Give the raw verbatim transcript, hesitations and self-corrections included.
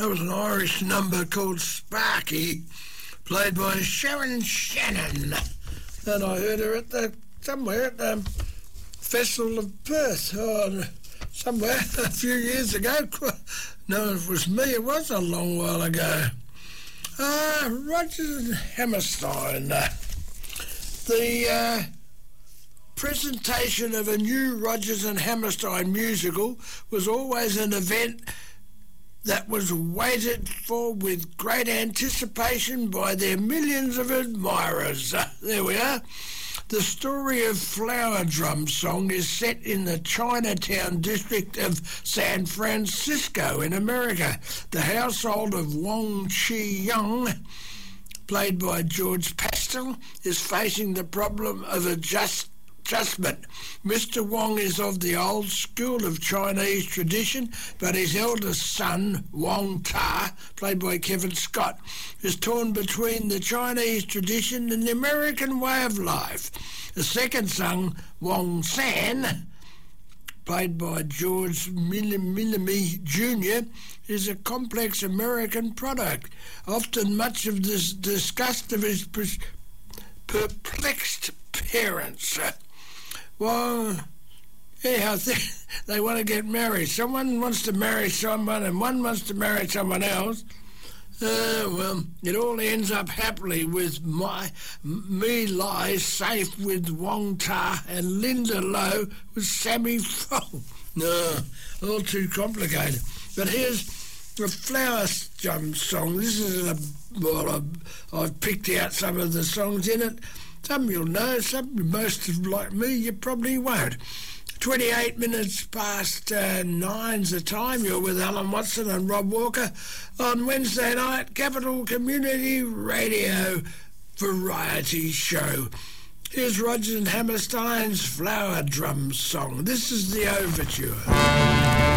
That was an Irish number called Sparky, played by Sharon Shannon. And I heard her at the somewhere at the Festival of Perth, oh, somewhere a few years ago. No, it was me. It was a long while ago. Uh, Rodgers and Hammerstein. Uh, the uh, presentation of a new Rodgers and Hammerstein musical was always an event that was waited for with great anticipation by their millions of admirers. Uh, there we are. The story of Flower Drum Song is set in the Chinatown district of San Francisco in America. The household of Wong Chi-young, played by George Pastel, is facing the problem of adjust adjustment. Mister Wong is of the old school of Chinese tradition, but his eldest son, Wong Ta, played by Kevin Scott, is torn between the Chinese tradition and the American way of life. The second son, Wong San, played by George Milamy Junior, is a complex American product. Often much of this disgust of his perplexed parents. Well, yeah, I think they want to get married. Someone wants to marry someone and one wants to marry someone else. Uh, well, it all ends up happily with my me lie safe with Wong Ta and Linda Lowe with Sammy Fong. No, all too complicated. But here's the Flower Drum Song. This is a, well, I've, I've picked out some of the songs in it. Some you'll know, some, most of like me, you probably won't. twenty-eight minutes past uh, nine's the time. You're with Alan Watson and Rob Walker on Wednesday night, Capital Community Radio Variety Show. Here's Rodgers and Hammerstein's Flower Drum Song. This is the overture.